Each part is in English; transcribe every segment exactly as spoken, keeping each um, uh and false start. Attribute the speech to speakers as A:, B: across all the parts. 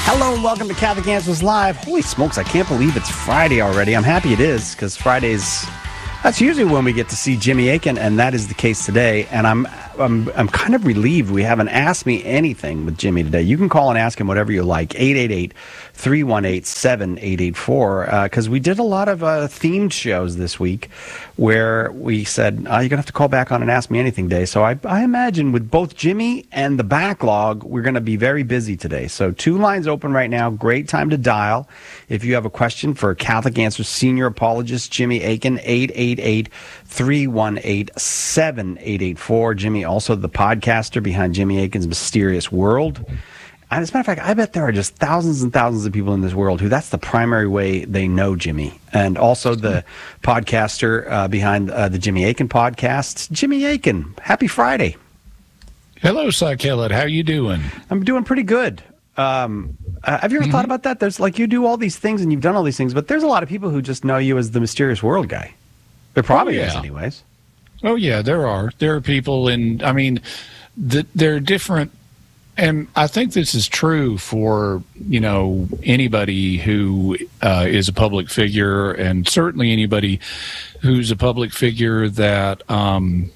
A: Hello and welcome to Catholic Answers Live. Holy smokes, I can't believe it's Friday already. I'm happy it is, because Fridays, that's usually when we get to see Jimmy Akin, and that is the case today. And I'm I'm I'm kind of relieved we haven't asked me anything with Jimmy today. You can call and ask him whatever you like, eight eight eight, three one eight, seven eight eight four, because uh, we did a lot of uh, themed shows this week where we said, oh, you're going to have to call back on and ask me anything day. So I, I imagine with both Jimmy and the backlog, we're going to be very busy today. So two lines open right now. Great time to dial. If you have a question for Catholic Answers Senior Apologist Jimmy Akin, eight eight eight, three one eight, seven eight eight four. Jimmy, also the podcaster behind Jimmy Akin's Mysterious World. And as a matter of fact, I bet there are just thousands and thousands of people in this world who that's the primary way they know Jimmy. And also the podcaster uh, behind uh, the Jimmy Akin podcast, Jimmy Akin. Happy Friday.
B: Hello, Psychellid. How you doing?
A: I'm doing pretty good. Um, uh, have you ever mm-hmm. thought about that? There's like you do all these things and you've done all these things, but there's a lot of people who just know you as the Mysterious World guy. There probably oh, yeah. is anyways.
B: Oh, yeah, there are. There are people in, I mean, the, there are different. And I think this is true for, you know, anybody who uh, is a public figure, and certainly anybody who's a public figure that um,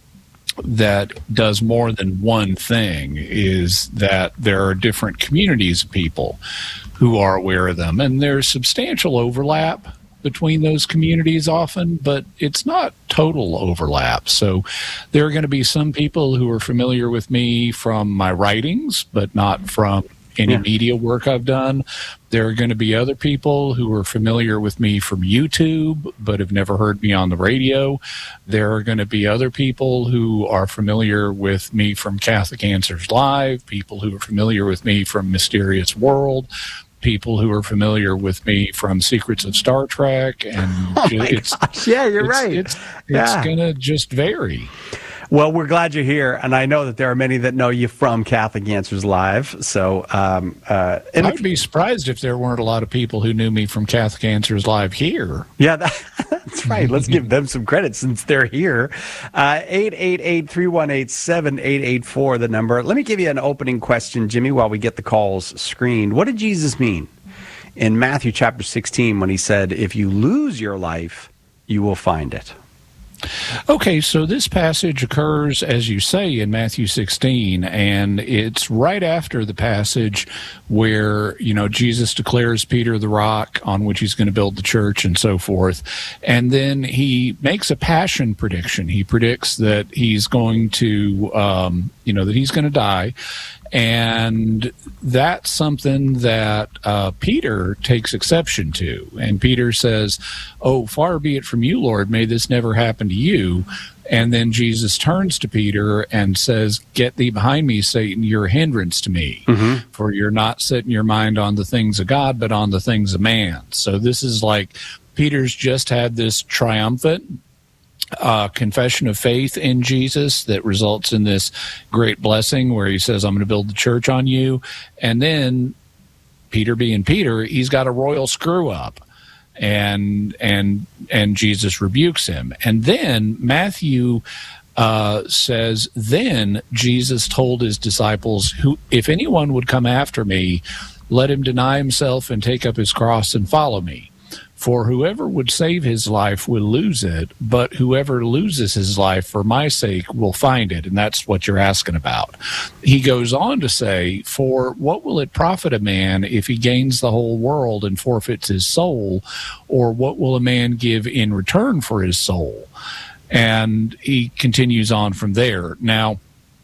B: that does more than one thing, is that there are different communities of people who are aware of them. And there's substantial overlap between those communities often, but it's not total overlap. So there are going to be some people who are familiar with me from my writings, but not from any yeah. media work I've done. There are going to be other people who are familiar with me from YouTube, but have never heard me on the radio. There are going to be other people who are familiar with me from Catholic Answers Live, people who are familiar with me from Mysterious World, people who are familiar with me from Secrets of Star Trek, and
A: oh my
B: it's
A: gosh. yeah, you're
B: it's,
A: right.
B: It's, it's
A: yeah.
B: gonna just vary.
A: Well, we're glad you're here, and I know that there are many that know you from Catholic Answers Live. So, um, uh,
B: I would be surprised if there weren't a lot of people who knew me from Catholic Answers Live here.
A: Yeah, that, that's right. Let's give them some credit since they're here. Uh, eight eight eight, three one eight, seven eight eight four, the number. Let me give you an opening question, Jimmy, while we get the calls screened. What did Jesus mean in Matthew chapter sixteen when he said, if you lose your life, you will find it?
B: Okay, so this passage occurs, as you say, in Matthew sixteen, and it's right after the passage where, you know, Jesus declares Peter the rock on which he's going to build the church and so forth. And then he makes a passion prediction. He predicts that he's going to, um, you know, that he's going to die. And that's something that uh, Peter takes exception to. And Peter says, oh, far be it from you, Lord, may this never happen to you. And then Jesus turns to Peter and says, get thee behind me, Satan, you're a hindrance to me. Mm-hmm. For you're not setting your mind on the things of God, but on the things of man. So this is like Peter's just had this triumphant Uh, confession of faith in Jesus that results in this great blessing where he says, I'm going to build the church on you. And then Peter being Peter, he's got a royal screw up, and and and Jesus rebukes him. And then Matthew uh, says, then Jesus told his disciples, who, if anyone would come after me, let him deny himself and take up his cross and follow me. For whoever would save his life will lose it, but whoever loses his life for my sake will find it. And that's what you're asking about. He goes on to say, for what will it profit a man if he gains the whole world and forfeits his soul? Or what will a man give in return for his soul? And he continues on from there. Now,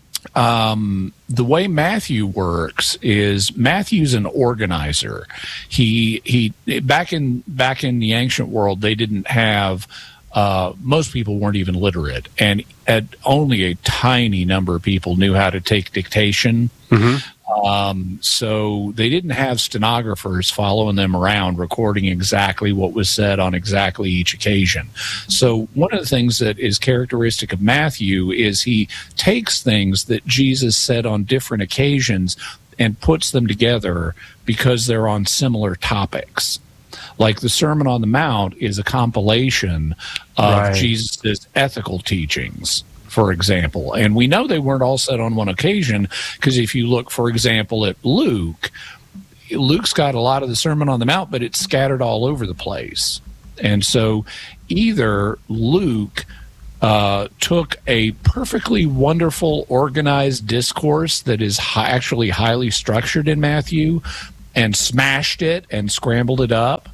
B: Um, the way Matthew works is Matthew's an organizer. He he back in back in the ancient world, they didn't have uh, most people weren't even literate, and at only a tiny number of people knew how to take dictation. Mm-hmm. Um, so they didn't have stenographers following them around recording exactly what was said on exactly each occasion. So one of the things that is characteristic of Matthew is he takes things that Jesus said on different occasions and puts them together because they're on similar topics. Like the Sermon on the Mount is a compilation of right. Jesus' ethical teachings, for example. And we know they weren't all said on one occasion, because if you look, for example, at Luke, Luke's got a lot of the Sermon on the Mount, but it's scattered all over the place. And so either Luke uh, took a perfectly wonderful, organized discourse that is hi- actually highly structured in Matthew and smashed it and scrambled it up,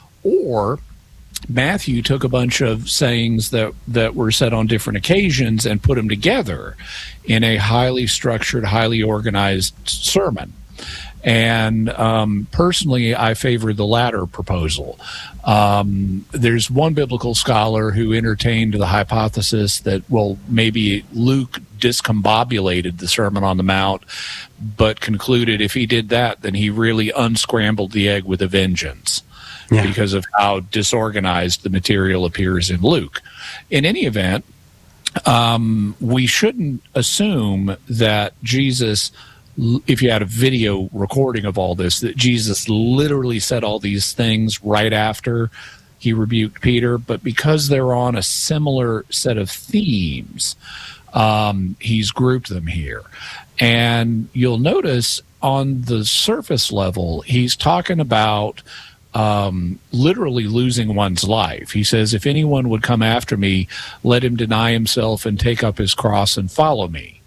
B: or Matthew took a bunch of sayings that, that were said on different occasions and put them together in a highly structured, highly organized sermon. And um, personally, I favor the latter proposal. Um, there's one biblical scholar who entertained the hypothesis that, well, maybe Luke discombobulated the Sermon on the Mount, but concluded if he did that, then he really unscrambled the egg with a vengeance. Yeah. Because of how disorganized the material appears in Luke. In any event, um, we shouldn't assume that Jesus, if you had a video recording of all this, that Jesus literally said all these things right after he rebuked Peter, but because they're on a similar set of themes, um, he's grouped them here. And you'll notice on the surface level, he's talking about Um, literally losing one's life. He says, if anyone would come after me, let him deny himself and take up his cross and follow me.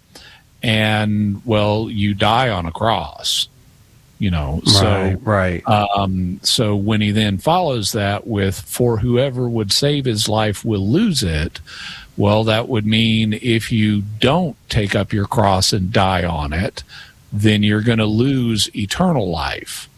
B: And, well, you die on a cross, you know. So,
A: right, right.
B: Um, so when he then follows that with, for whoever would save his life will lose it, well, that would mean if you don't take up your cross and die on it, then you're going to lose eternal life.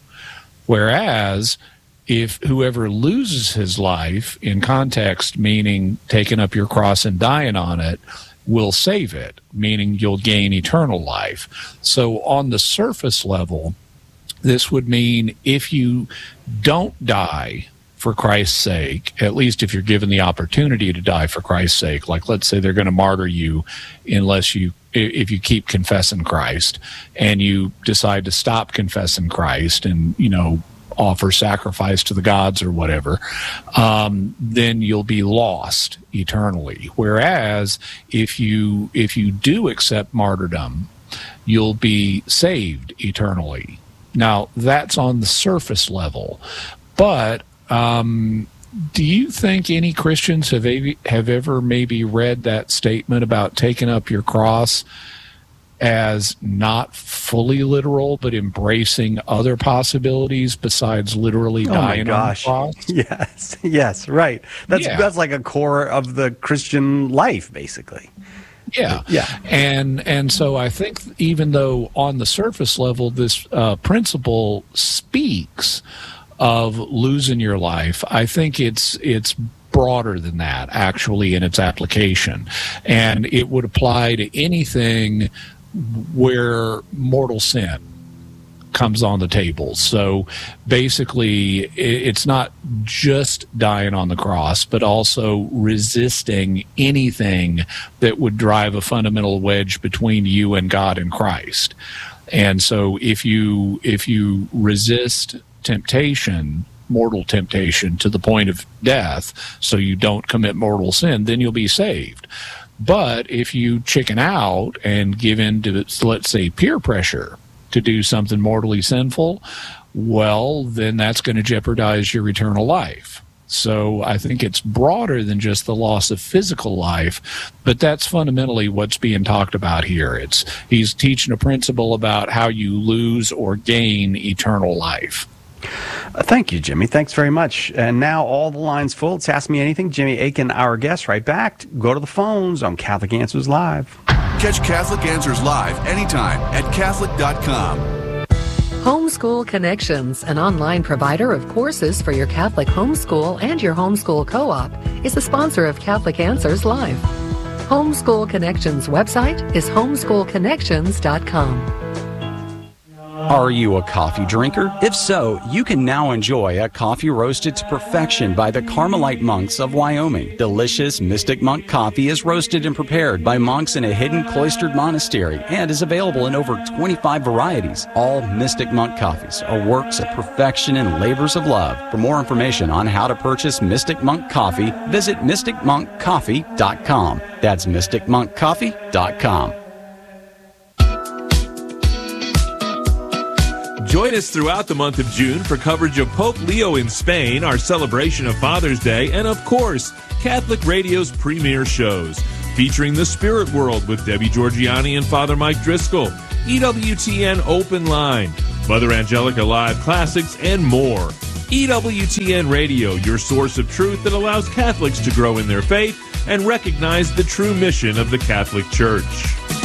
B: Whereas if whoever loses his life, in context, meaning taking up your cross and dying on it, will save it, meaning you'll gain eternal life. So on the surface level, this would mean if you don't die for Christ's sake, at least if you're given the opportunity to die for Christ's sake, like let's say they're going to martyr you unless you, if you keep confessing Christ and you decide to stop confessing Christ and, you know, offer sacrifice to the gods or whatever, um, then you'll be lost eternally. Whereas if you if you do accept martyrdom, you'll be saved eternally. Now, that's on the surface level. But um, do you think any Christians have, a, have ever maybe read that statement about taking up your cross as not fully literal, but embracing other possibilities besides literally
A: oh
B: dying
A: my gosh.
B: on the cross?
A: Yes, yes, right. That's
B: yeah.
A: that's like a core of the Christian life, basically.
B: Yeah,
A: yeah.
B: And and so I think even though on the surface level this uh, principle speaks of losing your life, I think it's it's broader than that actually in its application, and it would apply to anything where mortal sin comes on the table. So basically, it's not just dying on the cross, but also resisting anything that would drive a fundamental wedge between you and God and Christ. And so if you if you resist temptation, mortal temptation, to the point of death, so you don't commit mortal sin, then you'll be saved. But if you chicken out and give in to, let's say, peer pressure to do something mortally sinful, well, then that's going to jeopardize your eternal life. So I think it's broader than just the loss of physical life, but that's fundamentally what's being talked about here. It's he's teaching a principle about how you lose or gain eternal life.
A: Uh, thank you, Jimmy. Thanks very much. And now all the lines full. It's Ask Me Anything. Jimmy Akin, our guest, right back. Go to the phones on Catholic Answers Live.
C: Catch Catholic Answers Live anytime at Catholic dot com.
D: Homeschool Connections, an online provider of courses for your Catholic homeschool and your homeschool co-op, is a sponsor of Catholic Answers Live. Homeschool Connections website is homeschool connections dot com.
E: Are you a coffee drinker? If so, you can now enjoy a coffee roasted to perfection by the Carmelite monks of Wyoming. Delicious Mystic Monk coffee is roasted and prepared by monks in a hidden cloistered monastery and is available in over twenty-five varieties. All Mystic Monk coffees are works of perfection and labors of love. For more information on how to purchase Mystic Monk coffee, visit mystic monk coffee dot com. That's mystic monk coffee dot com.
F: Join us throughout the month of June for coverage of Pope Leo in Spain, our celebration of Father's Day, and of course, Catholic Radio's premier shows, featuring The Spirit World with Debbie Georgiani and Father Mike Driscoll, E W T N Open Line, Mother Angelica Live Classics, and more. E W T N Radio, your source of truth that allows Catholics to grow in their faith and recognize the true mission of the Catholic Church.